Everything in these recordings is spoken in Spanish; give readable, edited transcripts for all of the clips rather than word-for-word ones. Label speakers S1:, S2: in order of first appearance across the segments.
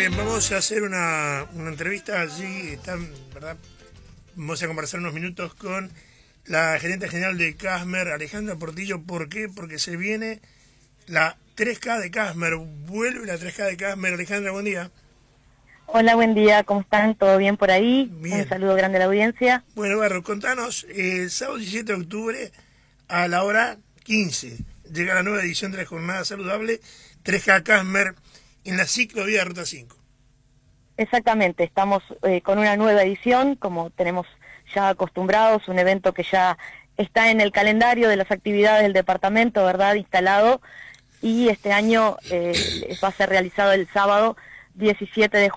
S1: bien, vamos a hacer una entrevista allí, ¿verdad? Vamos a conversar unos minutos con la gerente general de Casmer, Alejandra Portillo. ¿Por qué? Porque se viene la 3K de Casmer, vuelve la 3K de Casmer. Alejandra, buen día.
S2: Hola, buen día, ¿cómo están? ¿Todo bien por ahí?
S1: Bien.
S2: Un saludo grande a la audiencia.
S1: Bueno, Barro, contanos, el sábado 17 de octubre a la hora 15 llega la nueva edición de la Jornada Saludable 3K Casmer en la ciclovía Ruta 5.
S2: Exactamente, estamos con una nueva edición, como tenemos ya acostumbrados, un evento que ya está en el calendario de las actividades del departamento, ¿verdad?, instalado, y este año va a ser realizado el sábado 17 de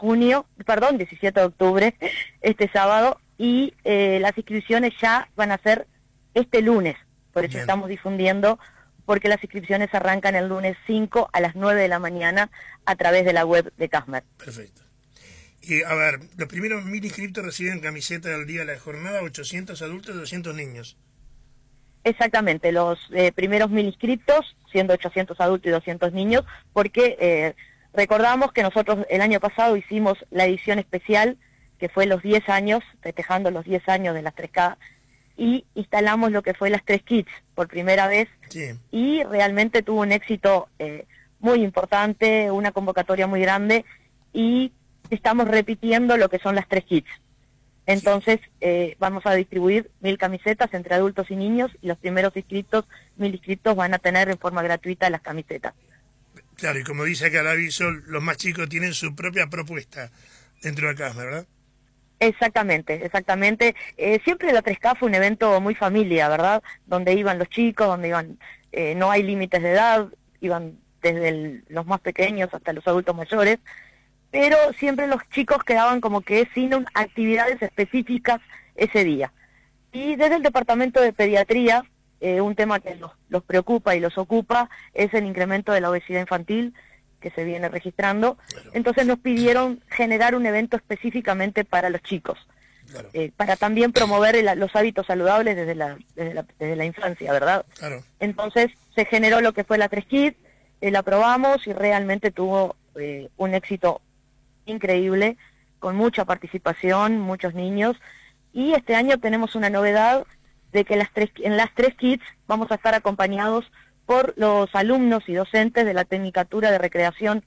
S2: octubre, este sábado, y las inscripciones ya van a ser este lunes, por eso estamos difundiendo, porque las inscripciones arrancan el lunes 5 a las 9 de la mañana a través de la web de Casmer.
S1: Perfecto. Y a ver, los primeros 1000 inscriptos reciben camiseta del día de la jornada, 800 adultos y 200 niños.
S2: Exactamente, los primeros 1000 inscriptos, siendo 800 adultos y 200 niños, porque recordamos que nosotros el año pasado hicimos la edición especial, que fue los 10 años, festejando los 10 años de las 3K, y instalamos lo que fue las 3 Kids por primera vez,
S1: sí.
S2: Y realmente tuvo un éxito muy importante, una convocatoria muy grande, y estamos repitiendo lo que son las 3 Kids. Entonces vamos a distribuir 1000 camisetas entre adultos y niños, y los primeros inscriptos, 1000 inscriptos, van a tener en forma gratuita las camisetas.
S1: Claro, y como dice acá el aviso, los más chicos tienen su propia propuesta dentro de Casmer, ¿verdad?
S2: Exactamente. Siempre la 3K fue un evento muy familia, ¿verdad? Donde iban los chicos, donde iban, no hay límites de edad, iban desde los más pequeños hasta los adultos mayores, pero siempre los chicos quedaban como que sin actividades específicas ese día. Y desde el departamento de pediatría, un tema que los preocupa y los ocupa es el incremento de la obesidad infantil que se viene registrando. Claro. Entonces nos pidieron generar un evento específicamente para los chicos, claro, para también promover los hábitos saludables desde la infancia, ¿verdad?
S1: Claro.
S2: Entonces se generó lo que fue la 3 Kids, la probamos y realmente tuvo un éxito increíble, con mucha participación, muchos niños, y este año tenemos una novedad de que en las 3 Kids vamos a estar acompañados por los alumnos y docentes de la Tecnicatura de Recreación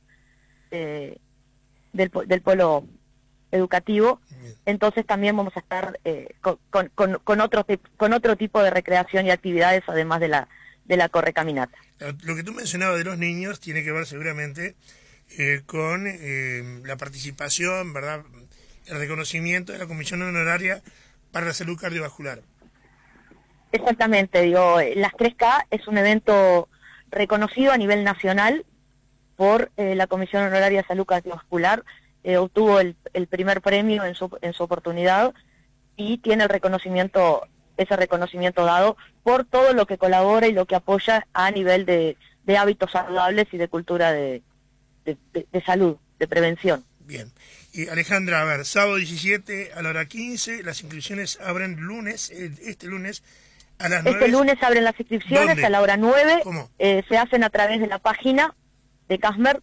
S2: del Polo Educativo. Entonces también vamos a estar con otro tipo de recreación y actividades, además de la correcaminata.
S1: Lo que tú mencionabas de los niños tiene que ver seguramente con la participación, ¿verdad?, el reconocimiento de la Comisión Honoraria para la Salud Cardiovascular.
S2: Exactamente, las 3K es un evento reconocido a nivel nacional por la Comisión Honoraria de Salud Cardiovascular, obtuvo el primer premio en su oportunidad y tiene ese reconocimiento dado por todo lo que colabora y lo que apoya a nivel de hábitos saludables y de cultura de salud, de prevención.
S1: Bien. Y Alejandra, a ver, sábado 17 a la hora 15, las inscripciones abren este lunes a las 9.
S2: Este lunes abren las inscripciones. ¿Dónde? A la hora 9.
S1: ¿Cómo?
S2: Se hacen a través de la página de Casmer,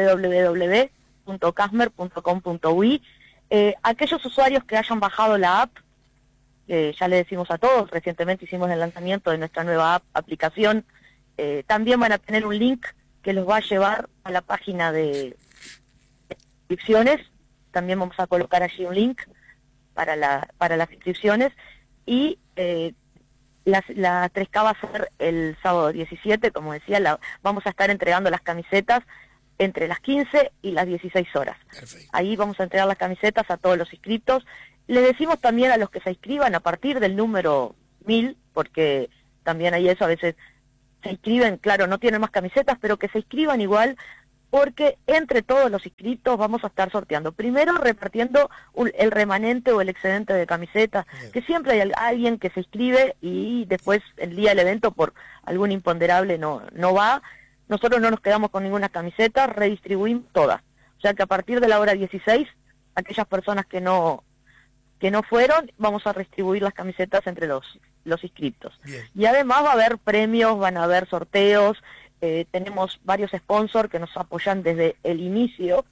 S2: www.casmer.com.uy. Aquellos usuarios que hayan bajado la app, ya le decimos a todos, recientemente hicimos el lanzamiento de nuestra nueva aplicación, también van a tener un link que los va a llevar a la página de inscripciones. También vamos a colocar allí un link para las inscripciones, y la 3K va a ser el sábado 17, como decía, vamos a estar entregando las camisetas entre las 15 y las 16 horas.
S1: Perfecto.
S2: Ahí vamos a entregar las camisetas a todos los inscriptos. Le decimos también a los que se inscriban a partir del número 1000, porque también hay eso, a veces se inscriben, claro, no tienen más camisetas, pero que se inscriban igual, porque entre todos los inscritos vamos a estar sorteando. Primero repartiendo el remanente o el excedente de camisetas, que siempre hay alguien que se inscribe y después el día del evento por algún imponderable no va. Nosotros no nos quedamos con ninguna camiseta, redistribuimos todas. O sea que a partir de la hora 16, aquellas personas que no fueron, vamos a redistribuir las camisetas entre los inscriptos.
S1: Bien.
S2: Y además va a haber premios, van a haber sorteos. Tenemos varios sponsors que nos apoyan desde el inicio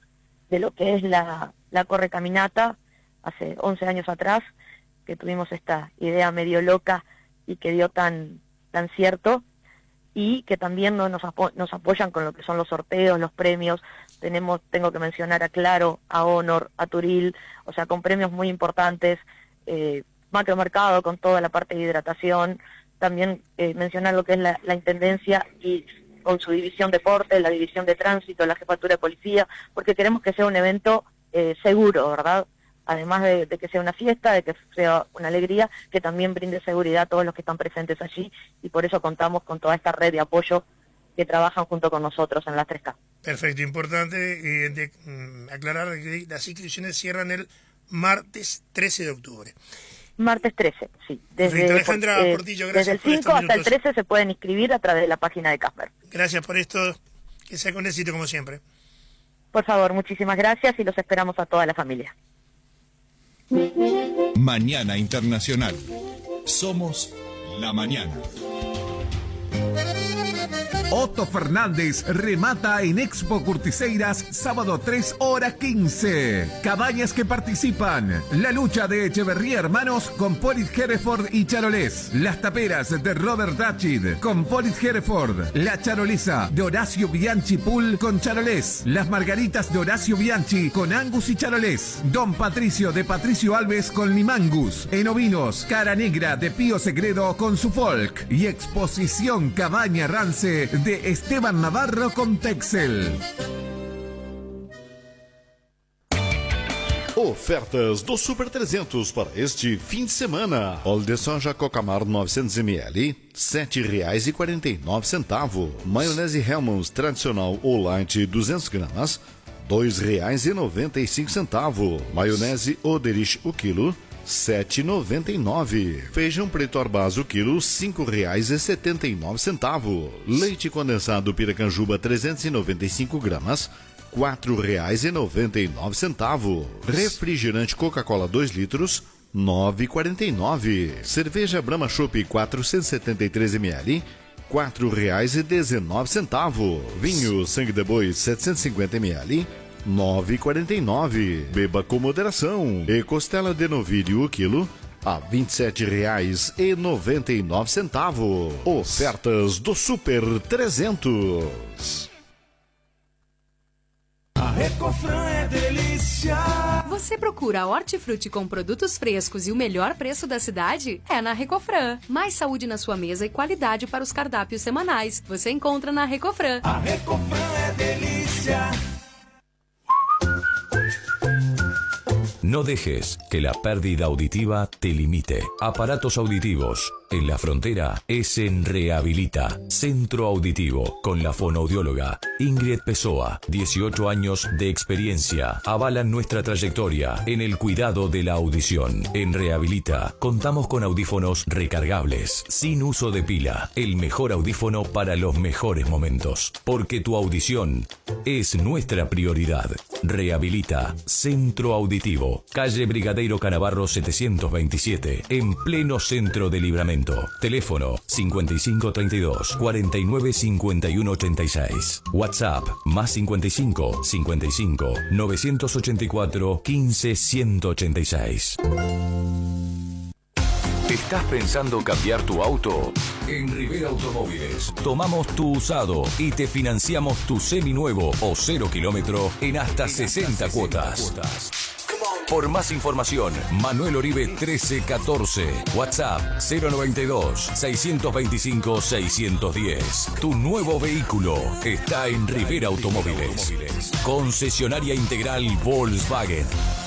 S2: lo que es la correcaminata hace 11 años atrás, que tuvimos esta idea medio loca y que dio tan cierto, y que también nos apoyan con lo que son los sorteos, los premios. Tengo que mencionar a Claro, a Honor, a Turil, o sea, con premios muy importantes, Macromercado con toda la parte de hidratación, también mencionar lo que es la Intendencia y con su división deporte, la división de tránsito, la jefatura de policía, porque queremos que sea un evento seguro, ¿verdad? Además de que sea una fiesta, de que sea una alegría, que también brinde seguridad a todos los que están presentes allí, y por eso contamos con toda esta red de apoyo que trabajan junto con nosotros en las 3K.
S1: Perfecto, importante aclarar que las inscripciones cierran el martes 13 de octubre.
S2: Martes 13, sí.
S1: Perfecto, Alejandra Portillo, gracias
S2: desde el 5 hasta el 13 se pueden inscribir a través de la página de Casmer.
S1: Gracias por esto, que sea con éxito como siempre.
S2: Por favor, muchísimas gracias y los esperamos a toda la familia.
S3: Mañana Internacional. Somos la mañana.
S4: Otto Fernández remata en Expo Curtiseiras, sábado 3:15. Cabañas que participan: la lucha de Echeverría Hermanos con Polis Hereford y Charolés, las taperas de Robert Dachid con Polis Hereford, la charolesa de Horacio Bianchi Pool con Charolés, las margaritas de Horacio Bianchi con Angus y Charolés, Don Patricio de Patricio Alves con Limangus, en ovinos Cara Negra de Pío Segredo con su folk, y Exposición Cabaña Rance de Esteban Navarro con Texel.
S5: Ofertas do Super 300 para este fim de semana. Óleo de soja Cocamar 900 ml, R$ 7,49. Maionese Hellmann's tradicional ou light 200 gramas, R$ 2,95. Maionese Oderich o quilo, R$ 7,99. Feijão preto Arbaz o quilo, R$ 5,79. Leite condensado Piracanjuba 395 gramas, R$ 4,99. Refrigerante Coca-Cola 2 litros, R$ 9,49. Cerveja Brahma Chopp 473 ml, R$ 4,19. Vinho Sangue de Boi 750 ml, R$ 9,49. Beba com moderação. E costela de novilho o quilo a R$ 27,99. Ofertas do Super 300.
S6: A Recofran é delícia.
S7: Você procura hortifruti com produtos frescos e o melhor preço da cidade? É na Recofran. Mais saúde na sua mesa e qualidade para os cardápios semanais. Você encontra na Recofran.
S6: A Recofran é delícia.
S8: No dejes que la pérdida auditiva te limite. Aparatos auditivos. En la frontera es en Rehabilita, Centro Auditivo, con la fonoaudióloga Ingrid Pessoa. 18 años de experiencia avalan nuestra trayectoria en el cuidado de la audición. En Rehabilita contamos con audífonos recargables, sin uso de pila. El mejor audífono para los mejores momentos. Porque tu audición es nuestra prioridad. Rehabilita, Centro Auditivo, calle Brigadeiro Canavarro 727, en pleno centro de Libramento. Teléfono 5532 49 51 86. WhatsApp más 55 55 984 15 186. ¿Estás pensando cambiar tu auto? En Rivera Automóviles tomamos tu usado y te financiamos tu seminuevo o 0 kilómetro en hasta 60 cuotas. Por más información, Manuel Oribe 1314, WhatsApp 092-625-610. Tu nuevo vehículo está en Rivera Automóviles. Concesionaria integral Volkswagen.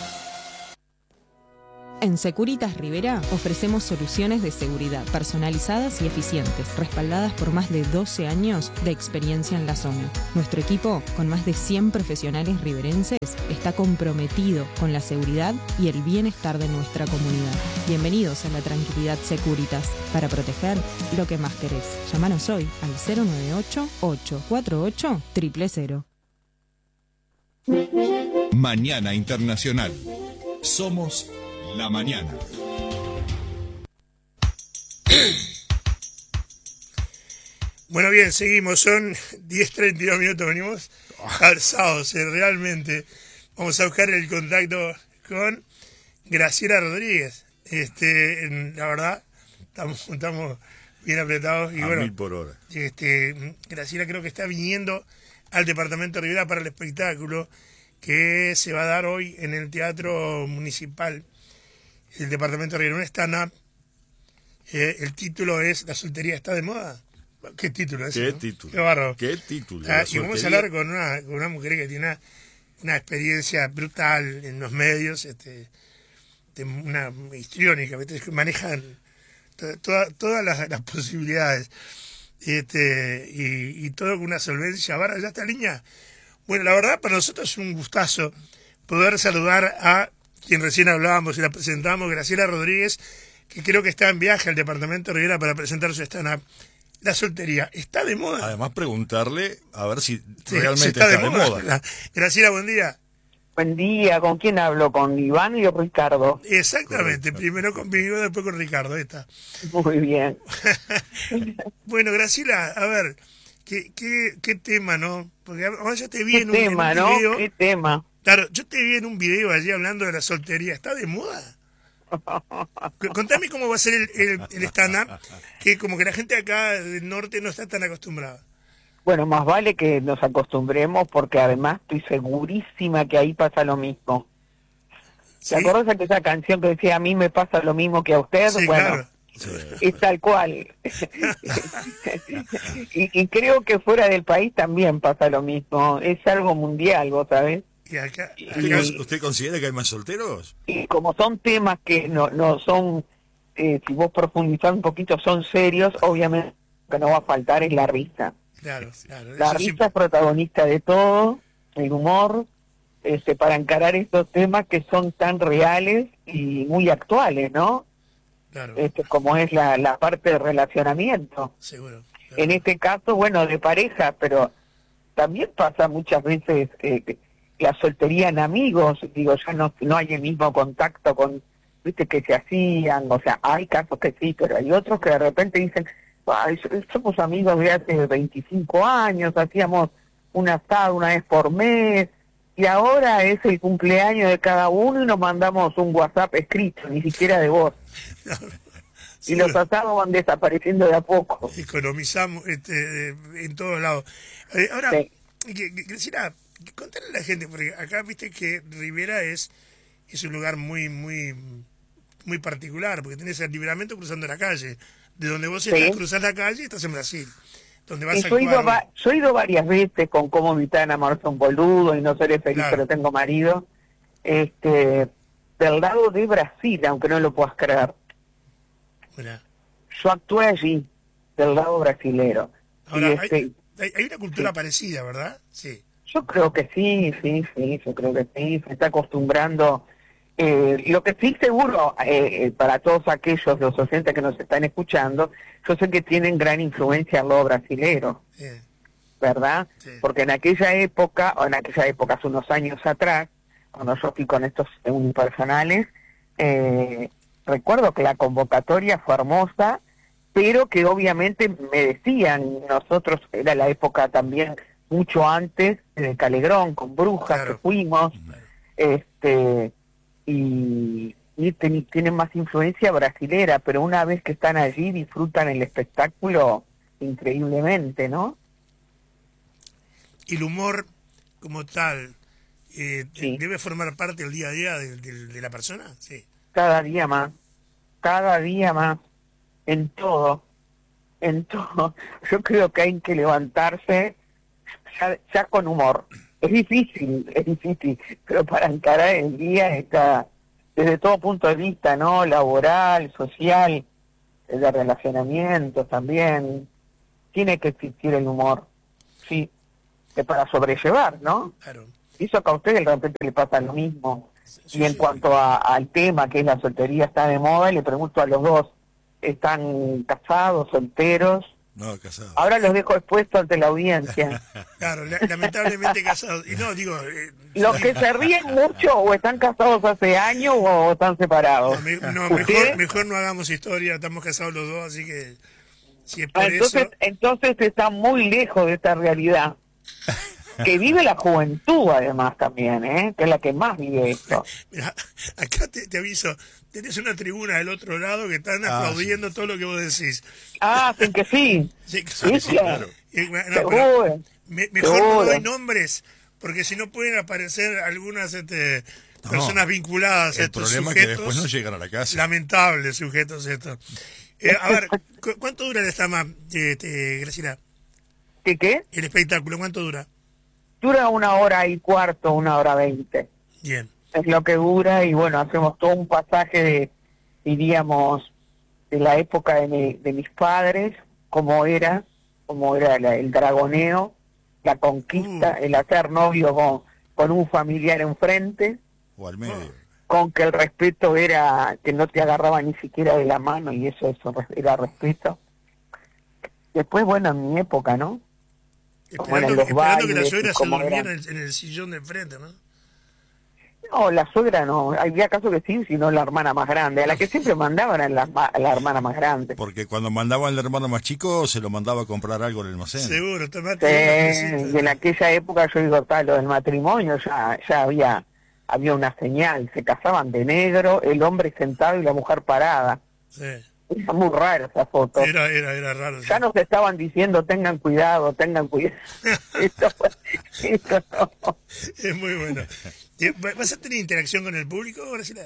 S9: En Securitas Rivera ofrecemos soluciones de seguridad personalizadas y eficientes, respaldadas por más de 12 años de experiencia en la zona. Nuestro equipo, con más de 100 profesionales riverenses, está comprometido con la seguridad y el bienestar de nuestra comunidad. Bienvenidos a la tranquilidad Securitas, para proteger lo que más querés. Llámanos hoy al 098-848-000.
S3: Mañana Internacional. Somos la mañana.
S1: Bueno, bien, seguimos. Son 10:32 minutos. Venimos alzados, realmente. Vamos a buscar el contacto con Graciela Rodríguez. La verdad, estamos bien apretados. Y
S5: a
S1: bueno,
S5: 1000 por hora.
S1: Graciela creo que está viniendo al departamento de Rivera para el espectáculo que se va a dar hoy en el Teatro Municipal. El departamento de Rivera, un stand-up. El título es ¿La soltería está de moda? ¿Qué título es?
S5: ¿Qué
S1: ¿no?
S5: título?
S1: Qué barro.
S5: ¿Qué título?
S1: Y vamos a hablar con una mujer que tiene una experiencia brutal en los medios, una histriónica, ¿viste? Que manejan todas las posibilidades, y todo con una solvencia. Ahora ya está línea. Bueno, la verdad para nosotros es un gustazo poder saludar a quien recién hablábamos y la presentamos, Graciela Rodríguez, que creo que está en viaje al departamento de Rivera para presentar su stand-up. La soltería, ¿está de moda?
S5: Además preguntarle a ver si
S1: Sí,
S5: realmente
S1: está
S5: está de moda.
S1: Graciela, buen día.
S10: Buen día, ¿con quién hablo? ¿Con Iván y Ricardo?
S1: Exactamente, primero conmigo, después con Ricardo, ahí está.
S10: Muy bien.
S1: Bueno, Graciela, a ver, ¿qué tema, no? Porque ahora yo te vi en un
S10: ¿Qué
S1: video.
S10: ¿Qué tema?
S1: Claro, yo te vi en un video allí hablando de la soltería. ¿Está de moda? Contame cómo va a ser el stand-up, que como que la gente acá del norte no está tan acostumbrada.
S10: Bueno, más vale que nos acostumbremos porque además estoy segurísima que ahí pasa lo mismo.
S1: ¿Sí?
S10: ¿Te acordás de aquella canción que decía a mí me pasa lo mismo que a usted?
S1: Sí,
S10: bueno,
S1: claro.
S10: es tal cual. y creo que fuera del país también pasa lo mismo. Es algo mundial, ¿vos sabés?
S1: Y acá
S5: ¿Usted considera que hay más solteros?
S10: Y como son temas que no son, si vos profundizás un poquito, son serios, obviamente lo que no va a faltar es la risa.
S1: claro.
S10: La
S1: Eso
S10: risa es protagonista de todo, el humor, para encarar estos temas que son tan reales y muy actuales, ¿no?
S1: claro,
S10: Como es la parte de relacionamiento.
S1: seguro.
S10: En este caso, bueno, de pareja, pero también pasa muchas veces la soltería en amigos, digo, ya no hay el mismo contacto con, viste, que se hacían, o sea, hay casos que sí, pero hay otros que de repente dicen, ay, somos amigos de hace 25 años, hacíamos un asado una vez por mes, y ahora es el cumpleaños de cada uno y nos mandamos un WhatsApp escrito, ni siquiera de voz. Y los asados van desapareciendo de a poco.
S1: Economizamos en todos lados. Ahora,
S10: Sí.
S1: Graciela, contale a la gente, porque acá viste que Rivera es un lugar muy particular, porque tenés el Liberamiento cruzando la calle. De donde vos estás, cruzás la calle y estás en Brasil. Donde vas a
S10: Yo he ido varias veces con cómo invitar a enamorarse un boludo y no seré feliz,
S1: Claro.
S10: pero tengo marido. Del lado de Brasil, aunque no lo puedas creer.
S1: Mirá.
S10: Yo actué allí, del lado brasilero.
S1: Ahora,
S10: Y
S1: hay una cultura
S10: sí.
S1: parecida, ¿verdad? Sí.
S10: Yo creo que sí, yo creo que sí, se está acostumbrando. Lo que sí seguro, para todos aquellos, los oyentes que nos están escuchando, yo sé que tienen gran influencia al lado brasilero, ¿verdad?
S1: Sí.
S10: Porque en aquella época, hace unos años atrás, cuando yo fui con estos unipersonales, recuerdo que la convocatoria fue hermosa, pero que obviamente me decían, nosotros, era la época también mucho antes de Calegrón, con Brujas,
S1: Claro.
S10: que fuimos, y tienen más influencia brasilera, pero una vez que están allí disfrutan el espectáculo increíblemente, ¿no?
S1: Y el humor como tal,
S10: Sí.
S1: ¿debe formar parte del día a día de la persona? Sí.
S10: Cada día más, en todo. Yo creo que hay que levantarse ya con humor. Es difícil, pero para encarar el día está, desde todo punto de vista, ¿no? Laboral, social, de relacionamiento también, tiene que existir el humor, sí, para sobrellevar, ¿no?
S1: Claro.
S10: Eso que a usted de repente le pasa lo mismo.
S1: Sí,
S10: Y en
S1: sí.
S10: cuanto al tema, que es la soltería está de moda, le pregunto a los dos, ¿están casados, solteros?
S5: No, casado.
S10: Ahora los dejo expuestos ante la audiencia.
S1: Claro, lamentablemente casados. Y no, digo...
S10: Los que se ríen mucho o están casados hace años o están separados.
S1: Mejor no hagamos historia, estamos casados los dos, así que si es por
S10: Entonces está muy lejos de esta realidad. que vive la juventud además también, que es la que más vive esto.
S1: Mirá, acá te aviso, tenés una tribuna del otro lado que están aplaudiendo todo lo que vos decís.
S10: Hacen que sí.
S1: Sí,
S10: claro.
S1: Pero mejor no doy nombres, porque si no pueden aparecer algunas personas vinculadas a estos
S11: problema
S1: sujetos.
S11: Es que después no llegan a la casa.
S1: Lamentables sujetos estos. A ver, ¿cuánto dura esta más, Graciela?
S10: ¿Qué?
S1: El espectáculo, ¿cuánto dura?
S10: Dura 1h15, 1h20.
S1: Bien.
S10: Es lo que dura y bueno, hacemos todo un pasaje diríamos, de la época de mis padres, cómo era el dragoneo, la conquista, el hacer novio con un familiar enfrente.
S11: O al medio.
S10: Con que el respeto era que no te agarraba ni siquiera de la mano y eso era respeto. Después, bueno, en mi época, ¿no?
S1: Esperando que la suegra se durmiera en el sillón de enfrente, ¿no?
S10: No, la suegra no. Había caso que sí, sino la hermana más grande. A la que siempre mandaban a la hermana más grande.
S11: Porque cuando mandaban al hermano más chico, se lo mandaba a comprar algo en el almacén.
S1: Seguro, tomate.
S10: Sí, y en aquella época yo digo, lo del matrimonio ya había una señal. Se casaban de negro, el hombre sentado y la mujer parada.
S1: Sí.
S10: Era muy rara esa foto.
S1: Era raro.
S10: Ya nos estaban diciendo, tengan cuidado. Esto no.
S1: Es muy bueno. ¿Vas a tener interacción con el público, Graciela?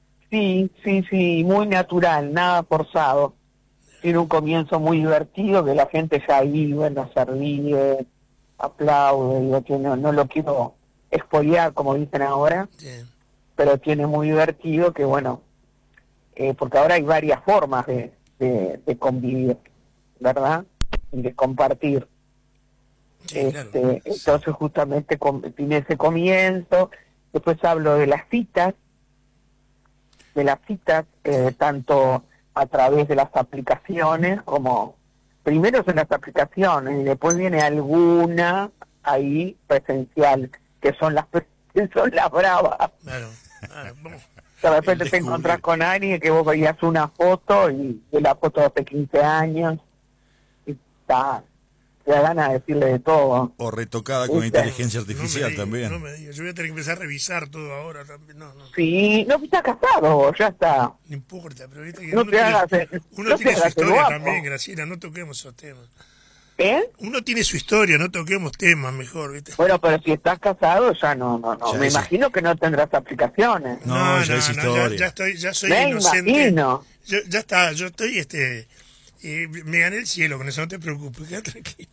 S10: Sí, muy natural, nada forzado. Tiene un comienzo muy divertido, que la gente ya ahí, bueno, se ríe, aplaude, digo que no lo quiero expoliar, como dicen ahora, pero tiene muy divertido que, bueno, porque ahora hay varias formas de convivir, ¿verdad? Y de compartir.
S1: Sí, claro.
S10: Entonces justamente tiene ese comienzo. Después hablo de las citas, tanto a través de las aplicaciones como, primero son las aplicaciones y después viene alguna ahí presencial, que son las bravas.
S1: Claro.
S10: De repente te encontrás con alguien que vos veías una foto y de la foto de hace 15 años y te da ganas de decirle de todo.
S11: O retocada con inteligencia artificial también.
S1: No me digas, yo voy a tener que empezar a revisar todo ahora también. No.
S10: Sí, no, está casado, ya está.
S1: No importa, pero viste que
S10: uno
S1: tiene su historia también, Graciela, no toquemos esos temas. Uno tiene su historia, no toquemos temas mejor, ¿viste?
S10: Bueno, pero si estás casado ya no. Me imagino que no tendrás aplicaciones.
S11: No, ya es historia.
S1: Ya soy
S10: me
S1: inocente.
S10: Imagino.
S1: Ya está, yo estoy, me gané el cielo, con eso no te preocupes, queda tranquila.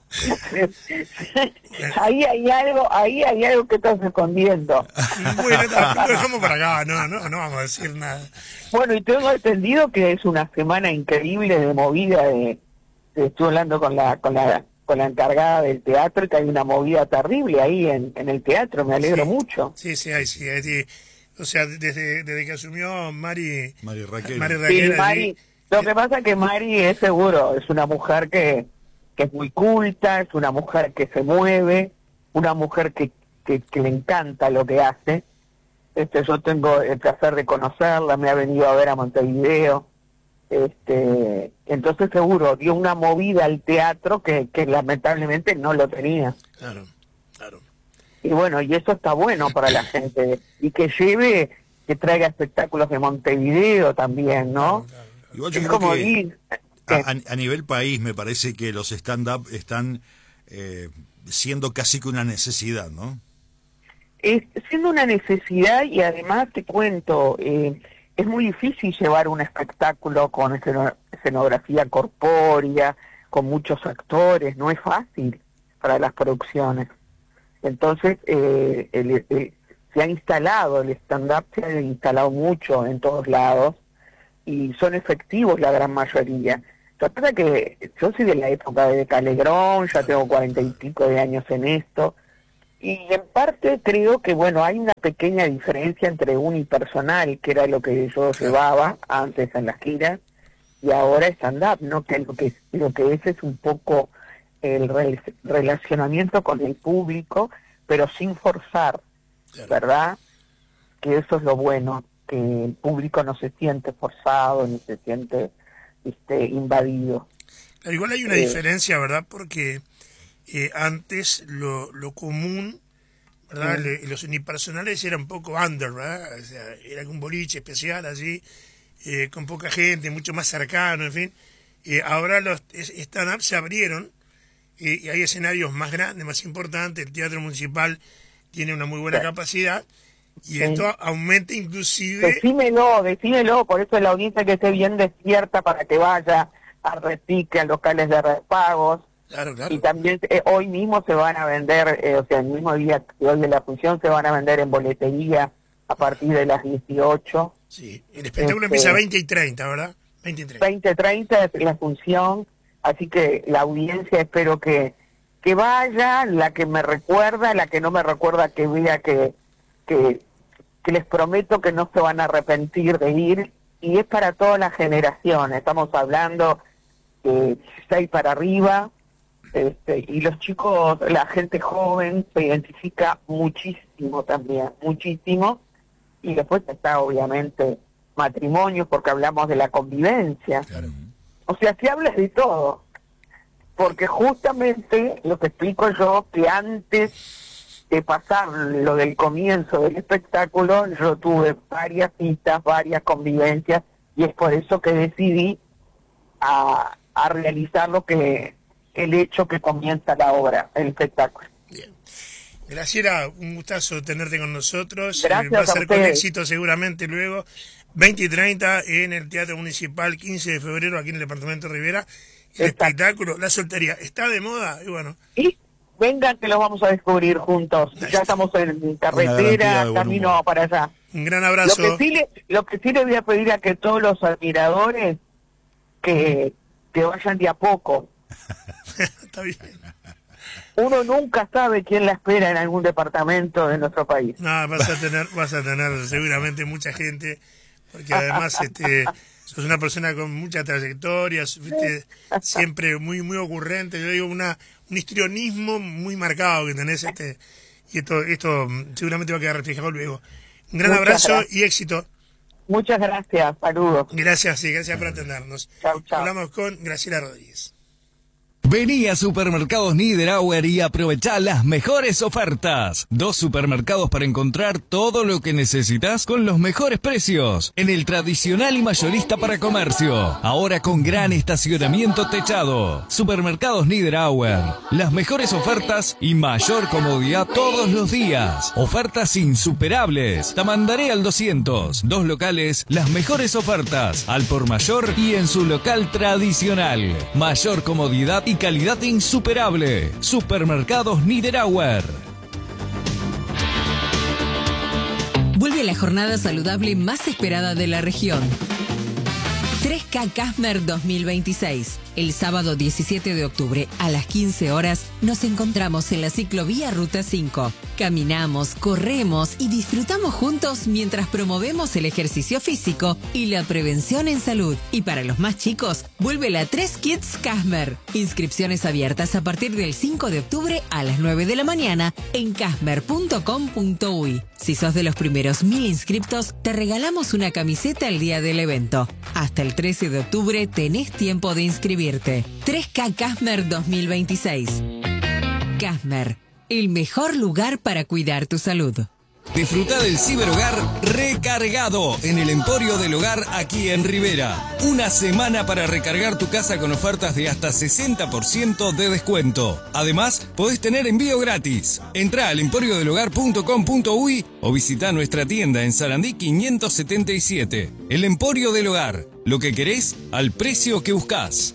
S10: Ahí hay algo que estás escondiendo.
S1: Bueno, lo dejamos para acá, no vamos a decir nada.
S10: Bueno, y tengo entendido que es una semana increíble de movida estuve hablando con la encargada del teatro, que hay una movida terrible ahí en el teatro, me alegro mucho.
S1: Sí, hay. O sea, desde que asumió Mari
S11: Raquel.
S10: Sí, Mari, lo que pasa es que Mari es seguro, es una mujer que es muy culta, es una mujer que se mueve, una mujer que le encanta lo que hace. Yo tengo el placer de conocerla, me ha venido a ver a Montevideo. Entonces seguro dio una movida al teatro que lamentablemente no lo tenía.
S1: Claro.
S10: Y bueno, y eso está bueno para la gente, y que traiga espectáculos de Montevideo también, ¿no?
S11: Claro. Igual
S10: yo creo como que
S11: a nivel país me parece que los stand-up están siendo casi que una necesidad, ¿no?
S10: Siendo una necesidad, y además te cuento, es muy difícil llevar un espectáculo con escenografía corpórea, con muchos actores, no es fácil para las producciones. Entonces, se ha instalado, el stand-up se ha instalado mucho en todos lados, y son efectivos la gran mayoría. Lo que pasa es que yo soy de la época de Calegrón, ya tengo 40 y pico de años en esto, y en parte creo que, bueno, hay una pequeña diferencia entre unipersonal, que era lo que yo llevaba antes en las giras, y ahora stand-up, ¿no? Que lo que es un poco el relacionamiento con el público, pero sin forzar, ¿verdad? Que eso es lo bueno, que el público no se siente forzado, ni se siente invadido.
S1: Igual hay una diferencia, ¿verdad? Porque antes lo común, ¿verdad? Los unipersonales eran un poco under, ¿verdad? O sea, era un boliche especial allí, con poca gente, mucho más cercano, en fin. Ahora los stand-up se abrieron y hay escenarios más grandes, más importantes. El Teatro Municipal tiene una muy buena capacidad y esto aumenta inclusive...
S10: Decímelo, por eso la audiencia que esté bien despierta para que vaya a Repique, a locales de repagos.
S1: Claro.
S10: Y también hoy mismo se van a vender, o sea, el mismo día que hoy de la función se van a vender en boletería a partir de las 18.
S1: Sí, el espectáculo empieza 20 y 30, ¿verdad? 20 y 30.
S10: 20:30 es la función, así que la audiencia espero que vaya, la que me recuerda, la que no me recuerda que vea que les prometo que no se van a arrepentir de ir, y es para todas las generaciones, estamos hablando de 16 para arriba, y los chicos, la gente joven se identifica muchísimo también, muchísimo, y después está obviamente matrimonio, porque hablamos de la convivencia. Claro. O sea, se habla de todo, porque justamente lo que explico yo, que antes de pasar lo del comienzo del espectáculo, yo tuve varias citas, varias convivencias, y es por eso que decidí a realizar el hecho que comienza la obra, el espectáculo.
S1: Bien. Graciela, un gustazo tenerte con nosotros.
S10: Gracias
S1: va a ser
S10: a ustedes.
S1: con éxito seguramente luego. 20 y 30 en el Teatro Municipal, 15 de febrero aquí en el departamento de Rivera. El espectáculo, la soltería, está de moda y bueno.
S10: Y vengan que los vamos a descubrir juntos. Ya estamos en carretera, camino para allá.
S1: Un gran abrazo.
S10: Lo que sí le voy a pedir a que todos los admiradores que vayan de a poco.
S1: Está bien.
S10: Uno nunca sabe quién la espera en algún departamento de nuestro país.
S1: No, vas a tener seguramente mucha gente, porque además sos una persona con mucha trayectoria, siempre muy muy ocurrente. Yo digo un histrionismo muy marcado que tenés, y esto seguramente va a quedar reflejado luego. Un gran abrazo y éxito.
S10: Muchas gracias, saludos.
S1: Gracias por atendernos.
S10: Chau.
S1: Hablamos con Graciela Rodríguez.
S12: Vení a Supermercados Niederauer y aprovechá las mejores ofertas. 2 supermercados para encontrar todo lo que necesitas con los mejores precios. En el tradicional y mayorista para comercio. Ahora con gran estacionamiento techado. Supermercados Niederauer. Las mejores ofertas y mayor comodidad todos los días. Ofertas insuperables. Tamandaré al 200. 2 locales, las mejores ofertas. Al por mayor y en su local tradicional. Mayor comodidad y calidad insuperable. Supermercados Niederauer.
S13: Vuelve la jornada saludable más esperada de la región. 3K Casmer 2026. El sábado 17 de octubre a las 15 horas nos encontramos en la ciclovía Ruta 5. Caminamos, corremos y disfrutamos juntos mientras promovemos el ejercicio físico y la prevención en salud. Y para los más chicos, vuelve la 3 Kids Casmer. Inscripciones abiertas a partir del 5 de octubre a las 9 de la mañana en casmer.com.uy. Si sos de los primeros 1000 inscriptos, te regalamos una camiseta el día del evento. Hasta el 13 de octubre tenés tiempo de inscribirte. 3K Casmer 2026. Casmer, el mejor lugar para cuidar tu salud.
S12: Disfruta del ciberhogar recargado en el Emporio del Hogar aquí en Rivera. Una semana para recargar tu casa con ofertas de hasta 60% de descuento. Además, podés tener envío gratis. Entrá al emporiodelhogar.com.uy o visita nuestra tienda en Sarandí 577. El Emporio del Hogar. Lo que querés al precio que buscás.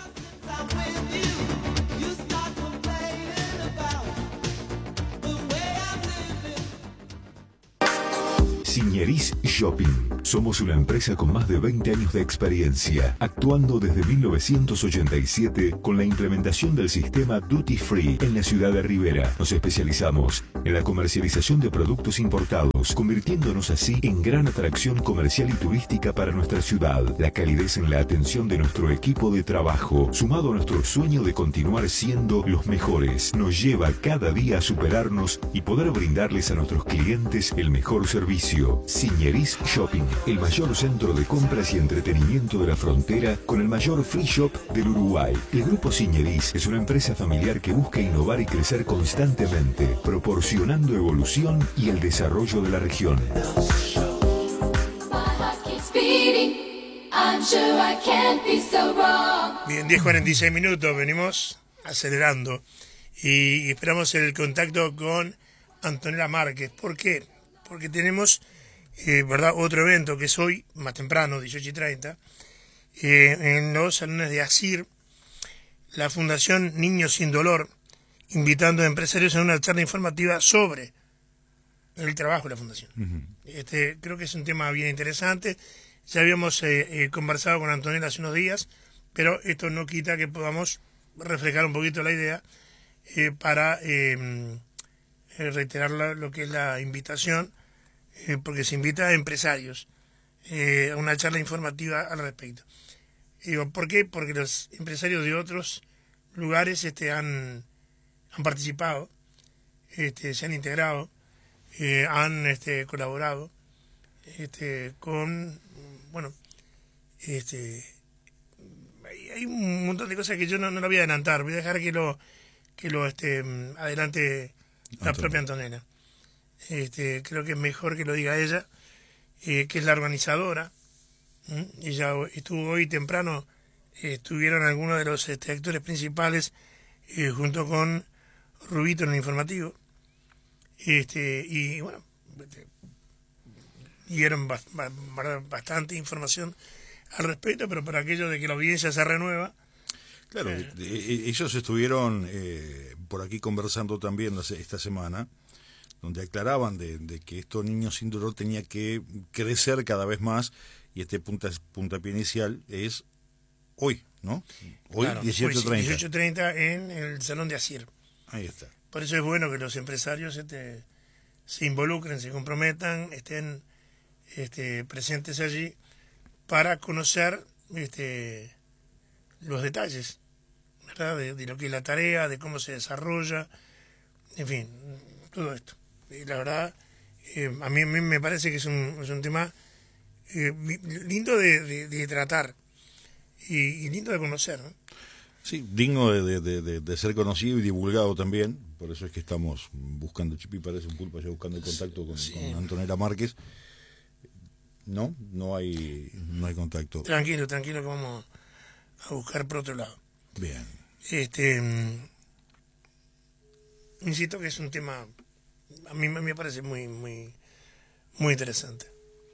S14: Signeris Shopping. Somos una empresa con más de 20 años de experiencia, actuando desde 1987 con la implementación del sistema Duty Free en la ciudad de Rivera. Nos especializamos en la comercialización de productos importados, convirtiéndonos así en gran atracción comercial y turística para nuestra ciudad. La calidez en la atención de nuestro equipo de trabajo, sumado a nuestro sueño de continuar siendo los mejores, nos lleva cada día a superarnos y poder brindarles a nuestros clientes el mejor servicio. Signeris Shopping. el mayor centro de compras y entretenimiento de la frontera con el mayor free shop del Uruguay. El Grupo Signeris es una empresa familiar que busca innovar y crecer constantemente, proporcionando evolución y el desarrollo de la región.
S1: Bien, 10:46 minutos, venimos acelerando y esperamos el contacto con Antonella Márquez. ¿Por qué? Porque tenemos, ¿verdad?, otro evento que es hoy, más temprano, 18:30, en los salones de ASIR, la Fundación Niños Sin Dolor, invitando a empresarios a una charla informativa sobre el trabajo de la Fundación. Creo que es un tema bien interesante. Ya habíamos conversado con Antonella hace unos días, pero esto no quita que podamos reflejar un poquito la idea para reiterar lo que es la invitación, porque se invita a empresarios a una charla informativa al respecto. Digo, ¿por qué? Porque los empresarios de otros lugares han participado, se han integrado, han colaborado con, bueno, hay un montón de cosas que yo no lo voy a adelantar, voy a dejar que lo adelante la propia Antonella. Creo que es mejor que lo diga ella, que es la organizadora. Ella estuvo hoy temprano, estuvieron algunos de los actores principales junto con Rubito en el informativo, y bueno, dieron bastante información al respecto, pero para aquello de que la audiencia se renueva.
S11: Claro, ellos estuvieron por aquí conversando también esta semana, donde aclaraban de que estos niños sin dolor tenía que crecer cada vez más, y puntapié inicial es hoy, ¿no? Hoy, claro, 18:30.
S1: 18:30 en el Salón de ASIR.
S11: Ahí está.
S1: Por eso es bueno que los empresarios se involucren, se comprometan, estén presentes allí para conocer los detalles, ¿verdad?, de lo que es la tarea, de cómo se desarrolla, en fin, todo esto. Y la verdad, a mí me parece que es un tema lindo de tratar y lindo de conocer, ¿no?
S11: Sí, digno de ser conocido y divulgado también. Por eso es que estamos buscando, Chipi parece un pulpo ya buscando el contacto con Antonella Márquez. No hay contacto.
S1: Tranquilo, que vamos a buscar por otro lado.
S11: Bien.
S1: Insisto que es un tema, a mí me parece muy interesante.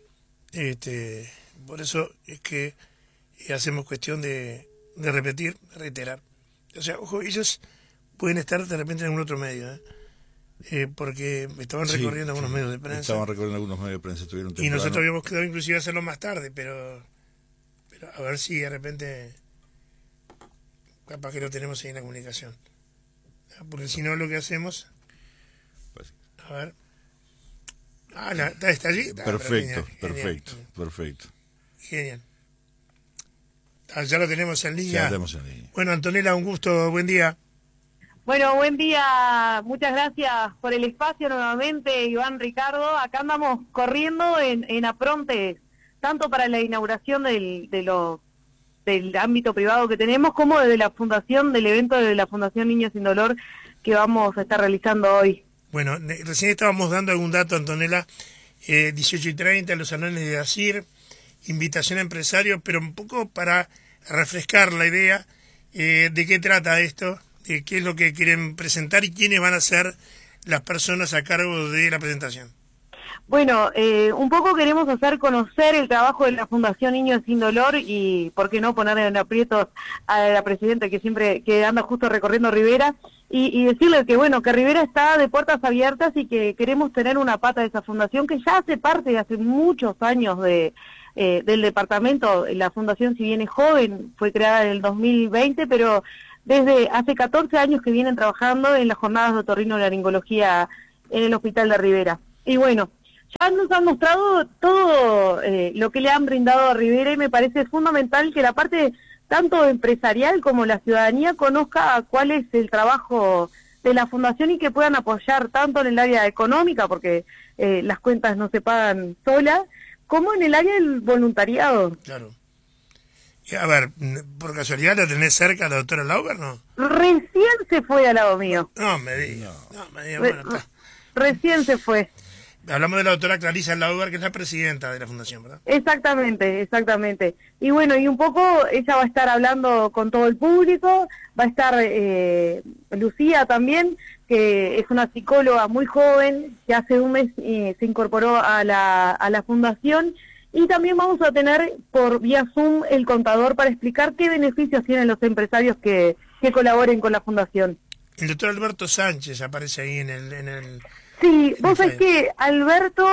S1: Por eso es que hacemos cuestión de repetir, de reiterar. O sea, ojo, ellos pueden estar de repente en algún otro medio, porque estaban recorriendo algunos medios de prensa.
S11: Estaban recorriendo algunos medios de prensa, estuvieron temprano.
S1: Y nosotros habíamos quedado inclusive a hacerlo más tarde, pero a ver si de repente capaz que lo tenemos ahí en la comunicación. Porque si no, lo que hacemos... A ver... ¿está allí?
S11: Perfecto.
S1: Genial. Ya lo tenemos en línea.
S11: Ya lo tenemos en línea.
S1: Bueno, Antonella, un gusto, buen día.
S15: Bueno, buen día, muchas gracias por el espacio nuevamente, Iván, Ricardo. Acá andamos corriendo en apronte, tanto para la inauguración del ámbito privado que tenemos, como desde la fundación, del evento de la Fundación Niños Sin Dolor que vamos a estar realizando hoy.
S1: Bueno, recién estábamos dando algún dato, Antonella, 18:30 en los salones de ASIR, invitación a empresarios, pero un poco para refrescar la idea de qué trata esto, de qué es lo que quieren presentar y quiénes van a ser las personas a cargo de la presentación.
S15: Bueno, un poco queremos hacer conocer el trabajo de la Fundación Niños Sin Dolor y, ¿por qué no, poner en aprietos a la presidenta que anda justo recorriendo Rivera y decirle que, bueno, que Rivera está de puertas abiertas y que queremos tener una pata de esa fundación que ya hace parte de hace muchos años del departamento. La fundación, si bien es joven, fue creada en el 2020, pero desde hace 14 años que vienen trabajando en las jornadas de otorrinolaringología en el Hospital de Rivera. Y bueno, ya nos han mostrado todo lo que le han brindado a Rivera y me parece fundamental que la parte tanto empresarial como la ciudadanía conozca cuál es el trabajo de la fundación y que puedan apoyar tanto en el área económica, porque las cuentas no se pagan solas, como en el área del voluntariado.
S1: Claro. Y, a ver, por casualidad la tenés cerca la doctora Lauber, ¿no?
S15: Recién se fue al lado mío.
S1: No me digas. No me digas, bueno, está.
S15: Recién se fue.
S1: Hablamos de la doctora Clarisa Lauber, que es la presidenta de la fundación, ¿verdad?
S15: Exactamente, exactamente. Y bueno, y un poco ella va a estar hablando con todo el público, va a estar Lucía también, que es una psicóloga muy joven, que hace un mes se incorporó a la fundación, y también vamos a tener por vía Zoom el contador para explicar qué beneficios tienen los empresarios que colaboren con la fundación.
S1: El doctor Alberto Sánchez aparece ahí en el
S15: Sí, vos sabés que Alberto,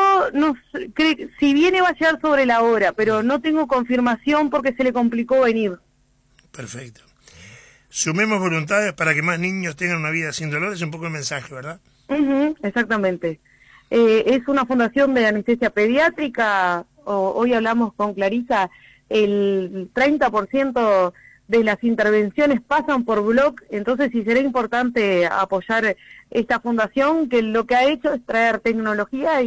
S15: si viene va a llegar sobre la hora, pero no tengo confirmación porque se le complicó venir.
S1: Perfecto. Sumemos voluntades para que más niños tengan una vida sin dolor, es un poco el mensaje, ¿verdad?
S15: Exactamente. Es una fundación de anestesia pediátrica, hoy hablamos con Clarisa, el 30% de las intervenciones pasan por Bloc, entonces sí será importante apoyar esta fundación que lo que ha hecho es traer tecnología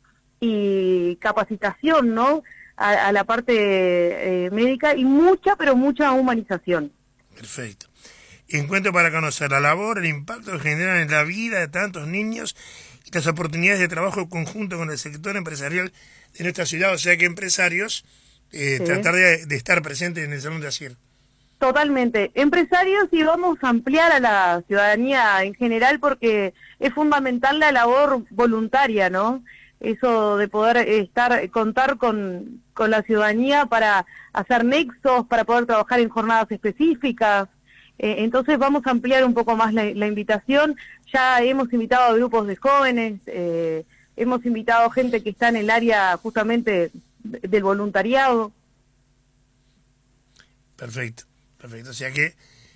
S15: y capacitación, ¿no? A la parte médica y mucha, pero mucha humanización.
S1: Perfecto. Encuentro para conocer la labor, el impacto que generan en la vida de tantos niños y las oportunidades de trabajo conjunto con el sector empresarial de nuestra ciudad, o sea que empresarios, tratar de estar presentes en el Salón de Asir.
S15: Totalmente. Empresarios, y vamos a ampliar a la ciudadanía en general porque es fundamental la labor voluntaria, ¿no? Eso de poder contar con la ciudadanía para hacer nexos, para poder trabajar en jornadas específicas. Entonces vamos a ampliar un poco más la invitación. Ya hemos invitado a grupos de jóvenes, hemos invitado gente que está en el área justamente del voluntariado.
S1: Perfecto. Perfecto, o sea que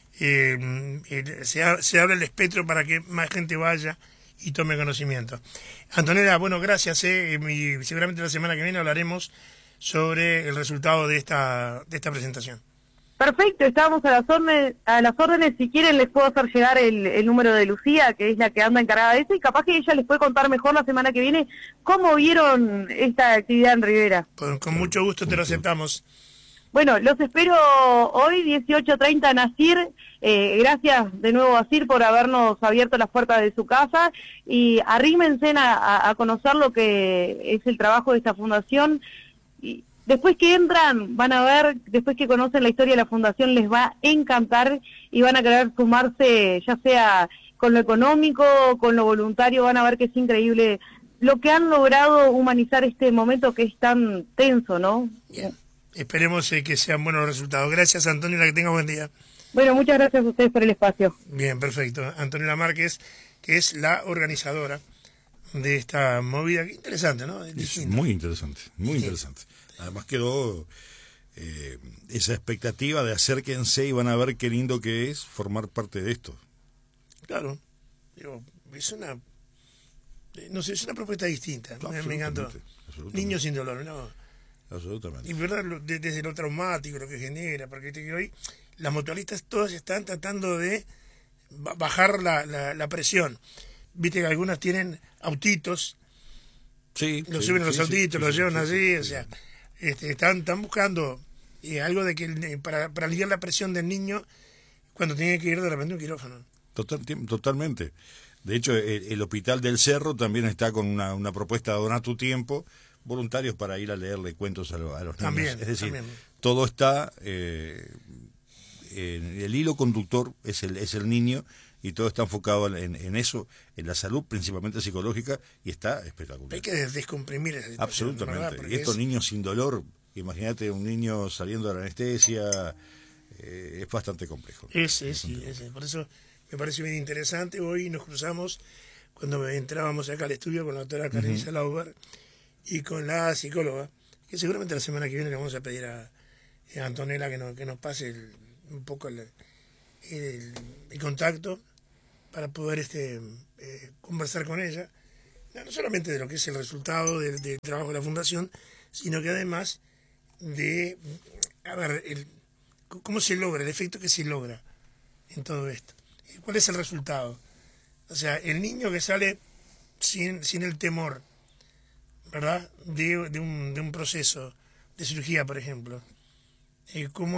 S1: se abre el espectro para que más gente vaya y tome conocimiento. Antonella, bueno, gracias. Y seguramente la semana que viene hablaremos sobre el resultado de esta presentación.
S15: Perfecto, estábamos a las órdenes. Si quieren les puedo hacer llegar el número de Lucía, que es la que anda encargada de eso, y capaz que ella les puede contar mejor la semana que viene cómo vieron esta actividad en Rivera.
S1: Con mucho gusto te lo aceptamos.
S15: Bueno, los espero hoy, 18:30 en Asir. Gracias de nuevo, Asir, por habernos abierto las puertas de su casa. Y arrímense a conocer lo que es el trabajo de esta fundación. Y después que entran, van a ver, después que conocen la historia de la fundación, les va a encantar y van a querer sumarse, ya sea con lo económico, con lo voluntario. Van a ver que es increíble lo que han logrado humanizar este momento que es tan tenso, ¿no?
S1: Bien. Esperemos que sean buenos resultados. Gracias, Antonella, que tenga buen día.
S15: Bueno, muchas gracias a ustedes por el espacio.
S1: Bien, perfecto. Antonella Márquez, que es la organizadora de esta movida. Interesante, ¿no?
S11: Es muy interesante, muy interesante. Además quedó esa expectativa de acérquense y van a ver qué lindo que es formar parte de esto.
S1: Claro. Digo, es una... No sé, es una propuesta distinta. Me encantó. Niños sin dolor, ¿no?
S11: Absolutamente.
S1: Y verdad, desde lo traumático, lo que genera, porque hoy las motoristas todas están tratando de bajar la presión. Viste que algunas tienen autitos, los suben a los autitos, los llevan así, o sea, están buscando algo de que para aliviar la presión del niño cuando tiene que ir de repente a un quirófano.
S11: Totalmente. De hecho, el Hospital del Cerro también está con una propuesta de donar tu tiempo, voluntarios para ir a leerle cuentos a los niños.
S1: También,
S11: es decir,
S1: también.
S11: Todo está, el hilo conductor es el niño y todo está enfocado en eso, en la salud, principalmente psicológica, y está espectacular.
S1: Hay que descomprimir esa situación.
S11: Absolutamente. Y estos niños sin dolor, imagínate un niño saliendo de la anestesia, es bastante complejo.
S1: Por eso me parece bien interesante. Hoy nos cruzamos cuando entrábamos acá al estudio con la doctora Clarisa Lauber y con la psicóloga, que seguramente la semana que viene le vamos a pedir a Antonella que nos pase un poco el contacto para poder conversar con ella, no solamente de lo que es el resultado del trabajo de la fundación, sino que además de, cómo se logra, el efecto que se logra en todo esto. ¿Cuál es el resultado? O sea, el niño que sale sin el temor, ¿verdad? De un proceso de cirugía, por ejemplo. ¿Cómo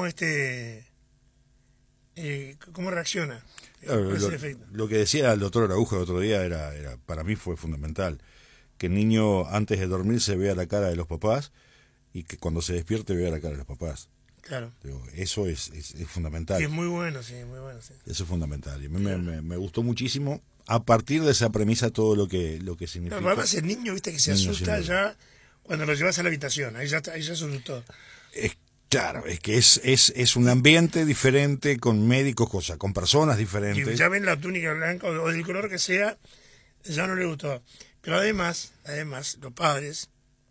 S1: reacciona?
S11: Lo que decía el doctor Araujo el otro día era para mí fue fundamental. Que el niño antes de dormir se vea la cara de los papás y que cuando se despierte vea la cara de los papás.
S1: Claro.
S11: Eso es fundamental.
S1: Sí, es muy bueno, sí, muy bueno, sí.
S11: Eso es fundamental. Y a mí me gustó muchísimo a partir de esa premisa todo lo que significa.
S1: No, además el niño, viste, que se asusta ya cuando lo llevas a la habitación. Ahí ya se asustó.
S11: Claro, es que es un ambiente diferente con médicos, con personas diferentes.
S1: Y ya ven la túnica blanca o del color que sea, ya no le gustó. Pero además, los padres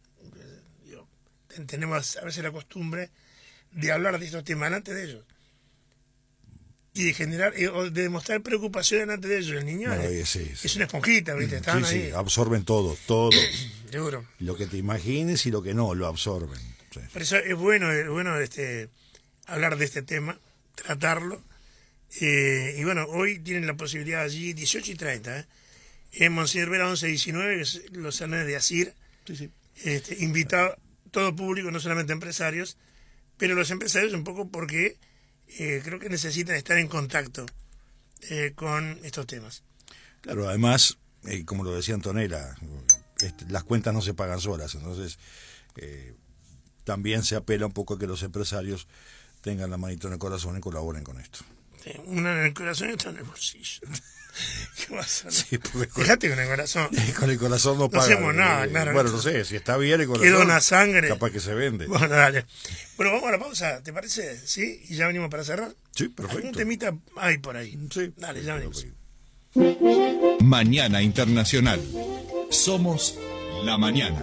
S1: tenemos a veces la costumbre de hablar de estos temas delante de ellos. Y de generar, o de demostrar preocupación delante de ellos. El niño es una esponjita, ¿viste? Están ahí.
S11: Sí, absorben todo.
S1: Seguro.
S11: Lo que te imagines y lo que no, lo absorben. Sí.
S1: Por eso es bueno hablar de este tema, tratarlo. Y bueno, hoy tienen la posibilidad allí, 18:30, en Monseñor Vera 1119, que es los salones de Asir.
S11: Sí.
S1: Invitado todo público, no solamente empresarios, pero los empresarios un poco porque creo que necesitan estar en contacto con estos temas.
S11: Claro, además, como lo decía Antonella, las cuentas no se pagan solas, entonces también se apela un poco a que los empresarios tengan la manito en el corazón y colaboren con esto.
S1: Sí, una en el corazón y otra en el bolsillo. ¿Qué vas a hacer?
S11: Sí,
S1: Fíjate con el corazón.
S11: Con el corazón no paga.
S1: No hacemos nada, claro.
S11: Bueno, no sé, si está bien el corazón.
S1: Que dona sangre.
S11: Capaz que se vende.
S1: Bueno, dale. Bueno, vamos a la pausa, ¿te parece? ¿Sí? ¿Y ya venimos para cerrar?
S11: Sí, perfecto.
S1: ¿Algún temita hay por ahí?
S11: Sí.
S1: Dale, ya venimos.
S3: Mañana Internacional. Somos la mañana.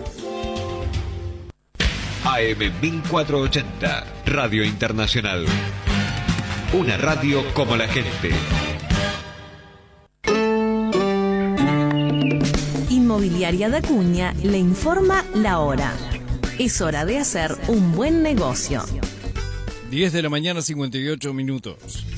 S16: AM 1480, Radio Internacional. Una radio como la gente.
S17: Inmobiliaria de Acuña le informa la hora. Es hora de hacer un buen negocio.
S12: 10 de la mañana, 58 minutos.